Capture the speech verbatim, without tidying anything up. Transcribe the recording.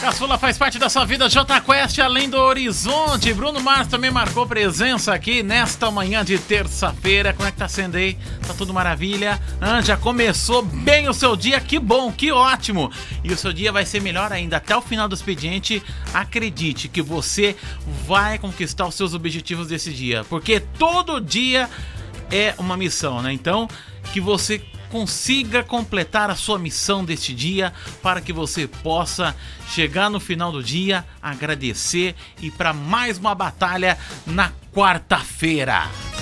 Caçula faz parte da sua vida, J Quest além do horizonte. Bruno Mars também marcou presença aqui nesta manhã de terça-feira. Como é que tá sendo aí? Tá tudo maravilha? Ah, já começou bem o seu dia, que bom, que ótimo. E o seu dia vai ser melhor ainda até o final do expediente. Acredite que você vai conquistar os seus objetivos desse dia, porque todo dia é uma missão, né? Então, que você consiga completar a sua missão deste dia, para que você possa chegar no final do dia, agradecer e para mais uma batalha na quarta-feira.